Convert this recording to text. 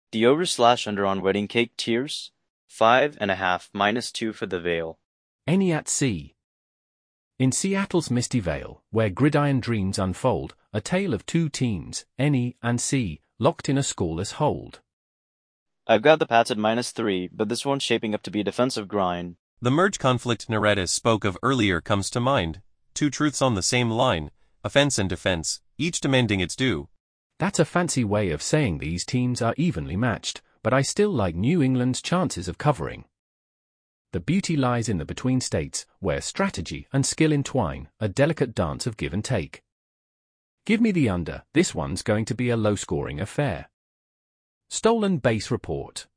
The over/under on wedding cake tiers, 5.5 -2 for the Vale. Any at sea. In Seattle's misty vale, where gridiron dreams unfold, a tale of two teams, Any and C, locked in a scoreless hold. I've got the Pats at -3, but this one's shaping up to be a defensive grind. The merge conflict Naretis spoke of earlier comes to mind. Two truths on the same line, offense and defense, each demanding its due. That's a fancy way of saying these teams are evenly matched, but I still like New England's chances of covering. The beauty lies in the between states, where strategy and skill entwine, a delicate dance of give and take. Give me the under, this one's going to be a low-scoring affair. Stolen Base Report.